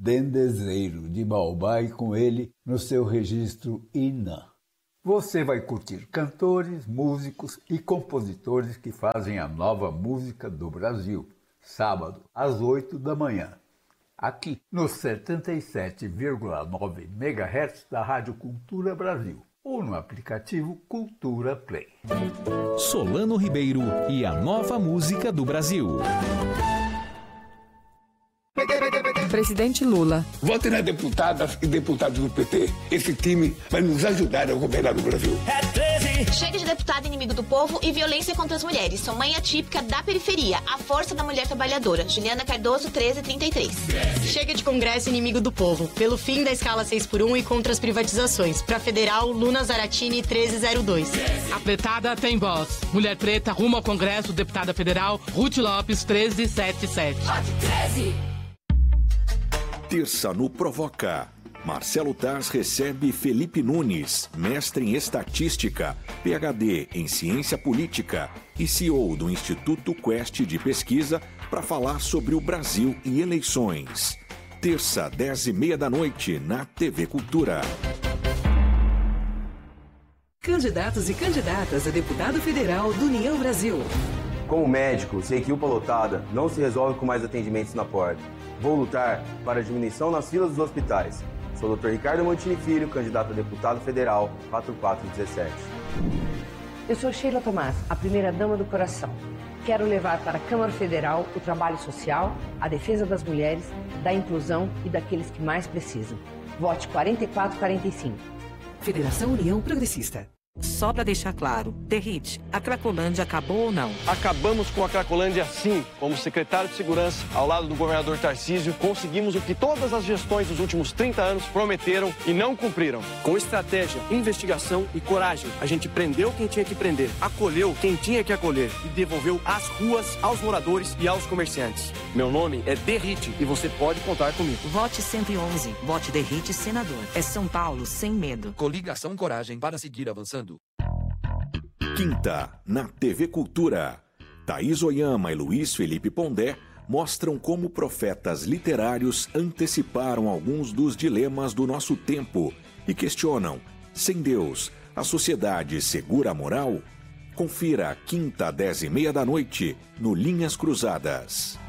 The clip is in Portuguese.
Dendezeiro, de Baobá, e com ele no seu registro Inã. Você vai curtir cantores, músicos e compositores que fazem a nova música do Brasil, sábado, às 8 da manhã, aqui no 77,9 MHz da Rádio Cultura Brasil, ou no aplicativo Cultura Play. Solano Ribeiro e a nova música do Brasil. Presidente Lula. Vote nas deputadas e deputados do PT. Esse time vai nos ajudar a governar o Brasil. É 13. Chega de deputado inimigo do povo e violência contra as mulheres. Sou mãe atípica da periferia. A força da mulher trabalhadora. Juliana Cardoso, 1333. Chega de Congresso inimigo do povo. Pelo fim da escala 6x1 e contra as privatizações. Pra Federal, Luna Zaratini, 1302. A pretada tem voz. Mulher preta rumo ao Congresso, deputada federal, Ruth Lopes, 1377. Vote 13. Terça no Provoca. Marcelo Taz recebe Felipe Nunes, mestre em estatística, PhD em ciência política e CEO do Instituto Quest de Pesquisa, para falar sobre o Brasil e eleições. Terça, 10h30 da noite, na TV Cultura. Candidatos e candidatas a deputado federal do União Brasil. Como médico, sei que UPA lotada não se resolve com mais atendimentos na porta. Vou lutar para a diminuição nas filas dos hospitais. Sou o Dr. Ricardo Montini Filho, candidato a deputado federal 4417. Eu sou Sheila Tomás, a primeira-dama do coração. Quero levar para a Câmara Federal o trabalho social, a defesa das mulheres, da inclusão e daqueles que mais precisam. Vote 4445. Federação União Progressista. Só para deixar claro, Derrite, a Cracolândia acabou ou não? Acabamos com a Cracolândia sim. Como secretário de Segurança, ao lado do governador Tarcísio, conseguimos o que todas as gestões dos últimos 30 anos prometeram e não cumpriram. Com estratégia, investigação e coragem, a gente prendeu quem tinha que prender, acolheu quem tinha que acolher e devolveu as ruas aos moradores e aos comerciantes. Meu nome é Derrite e você pode contar comigo. Vote 111. Vote Derrite, senador. É São Paulo sem medo. Coligação Coragem para seguir avançando. Quinta, na TV Cultura. Thaís Oyama e Luiz Felipe Pondé mostram como profetas literários anteciparam alguns dos dilemas do nosso tempo e questionam: sem Deus, a sociedade segura a moral? Confira quinta, 10h30 da noite, no Linhas Cruzadas.